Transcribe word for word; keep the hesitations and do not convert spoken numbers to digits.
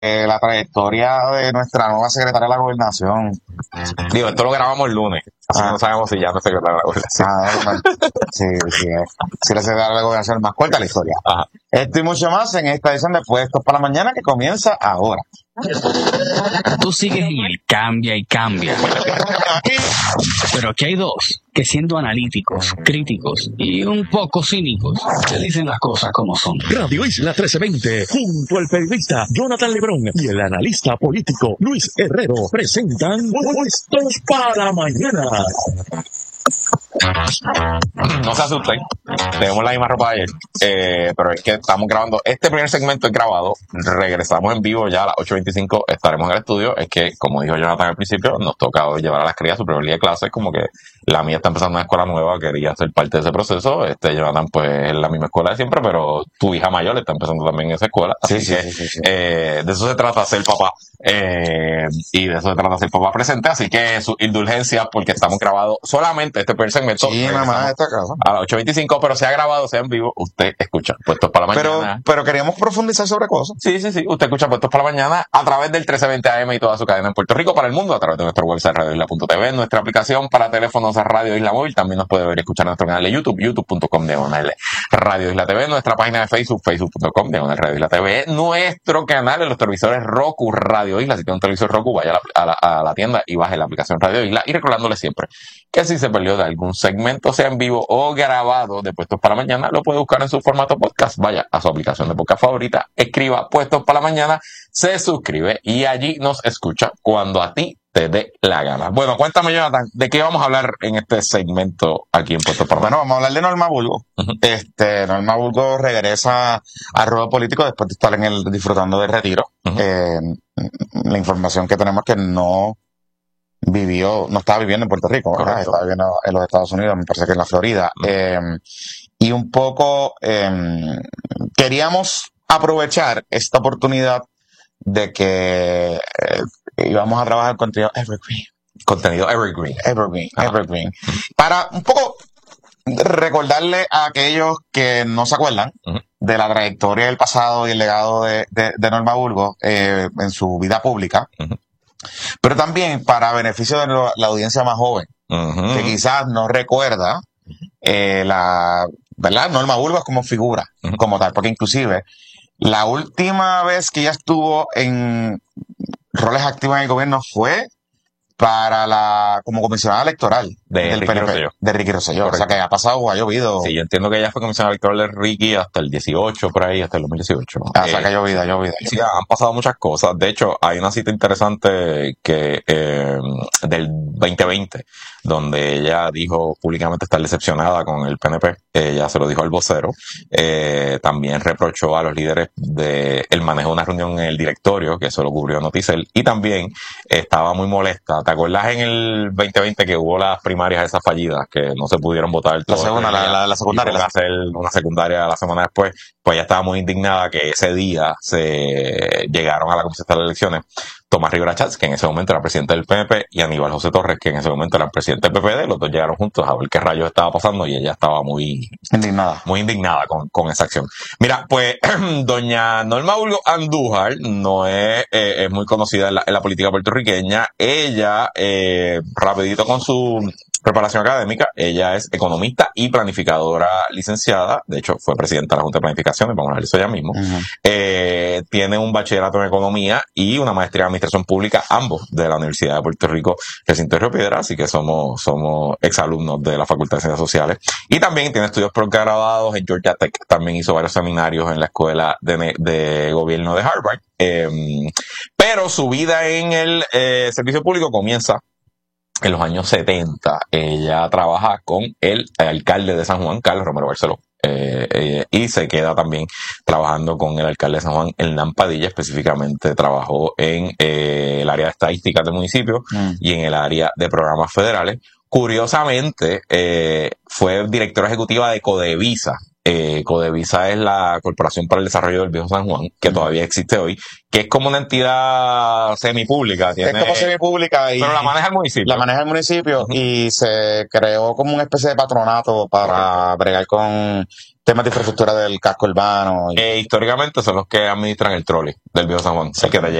eh, la trayectoria de nuestra nueva secretaria de la Gobernación. Digo, esto lo grabamos el lunes, así ah. que no sabemos si ya no es secretaria de la Gobernación. Ah, sí, sí, sí, la secretaria de la Gobernación más corta la historia. Ajá. Esto y mucho más en esta edición de Puestos para la Mañana que comienza ahora. Tú sigues en el cambia y cambia. Pero aquí hay dos que, siendo analíticos, críticos y un poco cínicos, te dicen las cosas como son. Radio Isla trece veinte, junto al periodista Jonathan Lebrón y el analista político Luis Herrero, presentan Puestos para Mañana. No se asusten, tenemos la misma ropa de ayer, eh, pero es que estamos grabando, este primer segmento es grabado, regresamos en vivo ya a las ocho veinticinco, estaremos en el estudio. Es que, como dijo Jonathan al principio, nos toca hoy llevar a las crías a su primer día de clases, como que la mía está empezando una escuela nueva, quería ser parte de ese proceso. Este Jonathan pues es la misma escuela de siempre, pero tu hija mayor está empezando también en esa escuela, así sí, que sí, sí, sí. Eh, de eso se trata ser papá, eh, y de eso se trata ser papá presente, así que su indulgencia porque estamos grabados solamente este primer segmento. Sí, mamá, esta casa. A las ocho veinticinco, pero sea grabado, sea en vivo, usted escucha Puestos para la Mañana. Pero, pero queríamos profundizar sobre cosas. Sí, sí, sí, usted escucha Puestos para la Mañana a través del trece veinte A M y toda su cadena en Puerto Rico para el mundo, a través de nuestro website radio isla punto t v, nuestra aplicación para teléfonos Radio Isla Móvil. También nos puede ver y escuchar en nuestro canal de YouTube, youtube punto com diagonal Radio Isla T V, nuestra página de Facebook, facebook punto com diagonal Radio Isla T V, nuestro canal en los televisores Roku Radio Isla. Si tiene un televisor Roku, vaya a la, a la, a la tienda y baje la aplicación Radio Isla, y recordándole siempre que si se perdió de algún segmento, sea en vivo o grabado de Puestos para la Mañana, lo puede buscar en su formato podcast. Vaya a su aplicación de podcast favorita, escriba Puestos para la Mañana, se suscribe y allí nos escucha cuando a ti te dé la gana. Bueno, cuéntame, Jonathan, ¿de qué vamos a hablar en este segmento aquí en Puestos para la Mañana? Bueno, vamos a hablar de Norma Burgos. Uh-huh. Este, Norma Burgos regresa al ruedo político después de estar en el disfrutando del retiro. Uh-huh. Eh, la información que tenemos es que no vivió, no estaba viviendo en Puerto Rico, ¿verdad? Estaba viviendo en los Estados Unidos, me parece que en la Florida. Uh-huh. Eh, y un poco eh, queríamos aprovechar esta oportunidad de que eh, íbamos a trabajar contenido Evergreen. Contenido Evergreen. Evergreen, Ajá. Evergreen. Para un poco recordarle a aquellos que no se acuerdan uh-huh. de la trayectoria del pasado y el legado de, de, de Norma Burgos eh, en su vida pública. Uh-huh. Pero también para beneficio de lo, la audiencia más joven, uh-huh. que quizás no recuerda eh, la, ¿verdad? Norma Burgos como figura, uh-huh. como tal, porque inclusive la última vez que ella estuvo en roles activos en el gobierno fue para la como comisionada electoral de del Ricky P N P, Rosselló. de Ricky Rosselló. O sea que ha pasado, ha llovido. Sí, yo entiendo que ella fue comisionada electoral de Ricky hasta el dieciocho, por ahí, hasta el dos mil dieciocho. Ah, eh, o sea que ha llovido, ha llovido. Sí, han pasado muchas cosas. De hecho, hay una cita interesante que eh, del veinte veinte, donde ella dijo públicamente estar decepcionada con el P N P. Ella se lo dijo al vocero. Eh, también reprochó a los líderes de el manejo de una reunión en el directorio, que eso lo cubrió Noticel, y también estaba muy molesta. ¿Te acuerdas en el veinte veinte que hubo las primarias esas fallidas, que no se pudieron votar? La segunda, la, la, la secundaria. La... hacer una secundaria la semana después, pues ella estaba muy indignada que ese día se llegaron a la comisión de las elecciones Tomás Rivera Chats, que en ese momento era presidente del P N P, y Aníbal José Torres, que en ese momento era el presidente del P P D. Los dos llegaron juntos a ver qué rayos estaba pasando y ella estaba muy indignada, muy indignada con, con esa acción. Mira, pues doña Norma Burgos Andújar no es, eh, es muy conocida en la, en la política puertorriqueña. Ella, eh, rapidito con su preparación académica, ella es economista y planificadora licenciada. De hecho, fue presidenta de la Junta de Planificación, vamos a ver eso ya mismo. Uh-huh. Eh, tiene un bachillerato en economía y una maestría en administración pública, ambos de la Universidad de Puerto Rico, recinto de Río Piedras, así que somos, somos exalumnos de la Facultad de Ciencias Sociales. Y también tiene estudios posgraduados en Georgia Tech, también hizo varios seminarios en la Escuela de, de Gobierno de Harvard. Eh, pero su vida en el eh, servicio público comienza en los años setenta. Ella trabaja con el alcalde de San Juan, Carlos Romero Barceló. Eh, eh, y se queda también trabajando con el alcalde de San Juan, Hernán Padilla. Específicamente trabajó en eh, el área de estadísticas del municipio mm. y en el área de programas federales. Curiosamente, eh, fue directora ejecutiva de Codevisa. Eh, Codevisa es la Corporación para el Desarrollo del Viejo San Juan, que mm. todavía existe hoy, que es como una entidad semipública. Tiene, es como semipública. Y, pero la maneja el municipio. La maneja el municipio uh-huh. y se creó como una especie de patronato para bregar con temas de infraestructura del casco urbano. Y... Eh, históricamente son los que administran el trolley del Viejo San Juan, el que te